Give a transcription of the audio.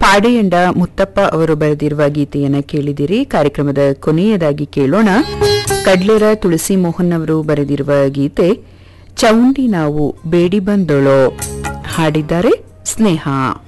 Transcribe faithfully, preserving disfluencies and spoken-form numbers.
ಪಾಡೆಯಂಡ ಮುತ್ತಪ್ಪ ಅವರು ಬರೆದಿರುವ ಗೀತೆಯನ್ನು ಕೇಳಿದಿರಿ. ಕಾರ್ಯಕ್ರಮದ ಕೊನೆಯದಾಗಿ ಕೇಳೋಣ ಕಡ್ಲೇರ ತುಳಸಿ ಮೋಹನ್ ಅವರು ಬರೆದಿರುವ ಗೀತೆ ಚೌಂಡಿ ನಾವು ಬೇಡಿ ಬಂದೊಳೋ. ಹಾಡಿದ್ದಾರೆ ಸ್ನೇಹ.